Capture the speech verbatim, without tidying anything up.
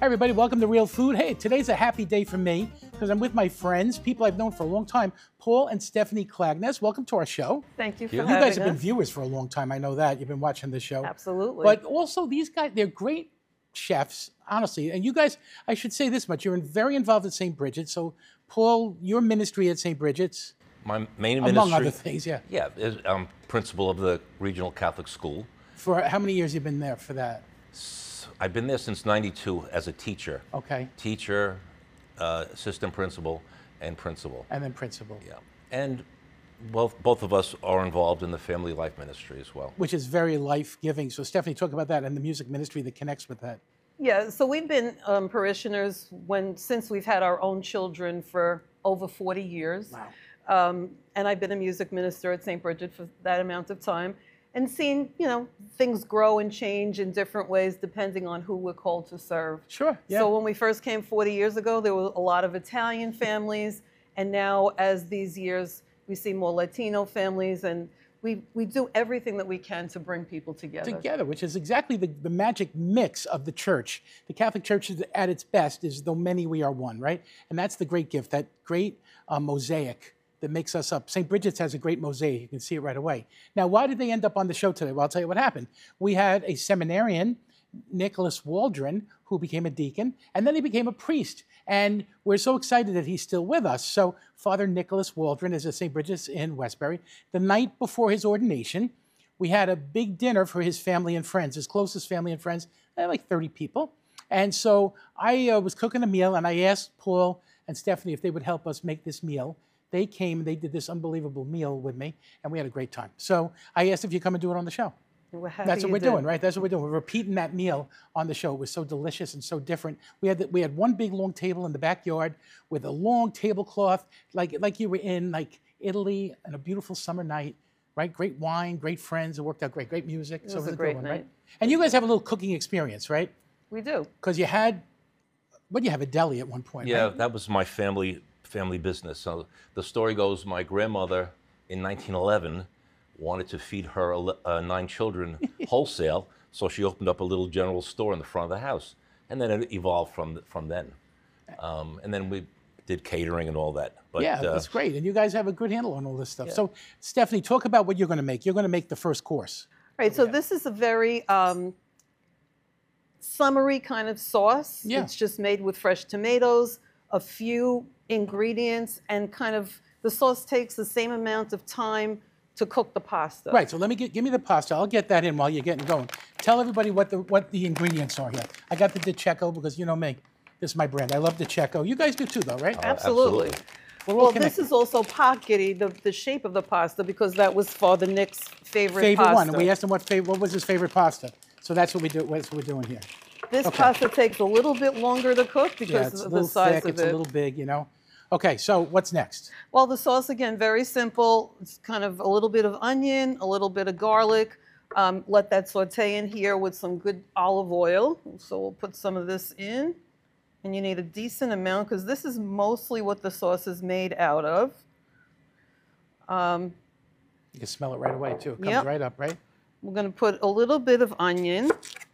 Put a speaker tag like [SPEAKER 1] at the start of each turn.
[SPEAKER 1] everybody, welcome to Real Food. Hey, today's a happy day for me because I'm with my friends, people I've known for a long time, Paul and Stephanie Klagness. Welcome to our show.
[SPEAKER 2] Thank you for
[SPEAKER 1] you
[SPEAKER 2] having us.
[SPEAKER 1] You guys have been viewers for a long time, I know that. You've been watching the show.
[SPEAKER 2] Absolutely.
[SPEAKER 1] But also these guys, they're great chefs, honestly. And you guys, I should say this much, you're very involved at Saint Bridget's. So Paul, your ministry at Saint Bridget's.
[SPEAKER 3] My main
[SPEAKER 1] among
[SPEAKER 3] ministry.
[SPEAKER 1] Among other things, yeah.
[SPEAKER 3] Yeah, is, I'm principal of the Regional Catholic School.
[SPEAKER 1] For how many years have you been there for that?
[SPEAKER 3] I've been there since ninety-two as a teacher.
[SPEAKER 1] Okay.
[SPEAKER 3] Teacher, uh, assistant principal, and principal.
[SPEAKER 1] And then principal.
[SPEAKER 3] Yeah. And both, both of us are involved in the family life ministry as well.
[SPEAKER 1] Which is very life-giving. So Stephanie, talk about that and the music ministry that connects with that.
[SPEAKER 2] Yeah, so we've been um, parishioners when since we've had our own children for over forty years.
[SPEAKER 1] Wow.
[SPEAKER 2] Um, and I've been a music minister at Saint Bridget for that amount of time. And seeing, you know, things grow and change in different ways depending on who we're called to serve.
[SPEAKER 1] Sure, yeah.
[SPEAKER 2] So when we first came forty years ago, there were a lot of Italian families. And now as these years, we see more Latino families. And we, we do everything that we can to bring people together.
[SPEAKER 1] Together, which is exactly the, the magic mix of the church. The Catholic Church is at its best is though many we are one, right? And that's the great gift, that great uh, mosaic that makes us up. Saint Bridget's has a great mosaic. You can see it right away. Now, why did they end up on the show today? Well, I'll tell you what happened. We had a seminarian, Nicholas Waldron, who became a deacon, and then he became a priest. And we're so excited that he's still with us. So Father Nicholas Waldron is at Saint Bridget's in Westbury. The night before his ordination, we had a big dinner for his family and friends, his closest family and friends, like thirty people. And so I uh, was cooking a meal, and I asked Paul and Stephanie if they would help us make this meal. They came, they did this unbelievable meal with me, and we had a great time. So I asked if you come and do it on the show.
[SPEAKER 2] We're happy
[SPEAKER 1] That's what
[SPEAKER 2] you
[SPEAKER 1] we're
[SPEAKER 2] did.
[SPEAKER 1] doing, right? That's what we're doing. We're repeating that meal on the show. It was so delicious and so different. We had the, we had one big long table in the backyard with a long tablecloth, like like you were in like Italy on a beautiful summer night, right? Great wine, great friends. It worked out great, great music.
[SPEAKER 2] It
[SPEAKER 1] so
[SPEAKER 2] was
[SPEAKER 1] it was
[SPEAKER 2] a
[SPEAKER 1] a
[SPEAKER 2] great
[SPEAKER 1] good one,
[SPEAKER 2] night.
[SPEAKER 1] right? And you guys have a little cooking experience, right?
[SPEAKER 2] We do.
[SPEAKER 1] Because you had, what, you have a deli at one point,
[SPEAKER 3] Yeah,
[SPEAKER 1] right?
[SPEAKER 3] that was my family family business. So the story goes, my grandmother in nineteen eleven wanted to feed her uh, nine children wholesale, so she opened up a little general store in the front of the house, and then it evolved from from then. Um, and then we did catering and all that. But,
[SPEAKER 1] yeah,
[SPEAKER 3] uh,
[SPEAKER 1] that's great. And you guys have a good handle on all this stuff.
[SPEAKER 2] Yeah.
[SPEAKER 1] So, Stephanie, talk about what you're going to make. You're going to make the first course.
[SPEAKER 2] Right, so this is a very um, summery kind of sauce.
[SPEAKER 1] Yeah.
[SPEAKER 2] It's just made with fresh tomatoes, a few ingredients, and kind of the sauce takes the same amount of time to cook the pasta.
[SPEAKER 1] Right, so let me get, give me the pasta. I'll get that in while you're getting going. Tell everybody what the what the ingredients are here. I got the Di Cecco because you know me. This is my brand. I love Di Cecco. You guys do too, though, right?
[SPEAKER 3] Uh,
[SPEAKER 2] Absolutely.
[SPEAKER 3] absolutely.
[SPEAKER 1] We're all
[SPEAKER 2] Well,
[SPEAKER 1] connected.
[SPEAKER 2] this is also pockety, the, the shape of the pasta, because that was Father Nick's favorite,
[SPEAKER 1] favorite
[SPEAKER 2] pasta.
[SPEAKER 1] one. And we asked him what favorite, what was his favorite pasta. So that's what we do. That's what we're doing here.
[SPEAKER 2] This
[SPEAKER 1] Okay.
[SPEAKER 2] pasta takes a little bit longer to cook
[SPEAKER 1] Yeah,
[SPEAKER 2] because
[SPEAKER 1] it's a
[SPEAKER 2] of
[SPEAKER 1] little
[SPEAKER 2] the size
[SPEAKER 1] thick.
[SPEAKER 2] of
[SPEAKER 1] It's
[SPEAKER 2] it.
[SPEAKER 1] a little big, you know. Okay, so what's next?
[SPEAKER 2] Well, the sauce, again, very simple. It's kind of a little bit of onion, a little bit of garlic. Um, let that saute in here with some good olive oil. So we'll put some of this in. And you need a decent amount because this is mostly what the sauce is made out of. Um,
[SPEAKER 1] You can smell it right away too. It comes
[SPEAKER 2] Yep.
[SPEAKER 1] right up, right?
[SPEAKER 2] we're going to put a little bit of onion.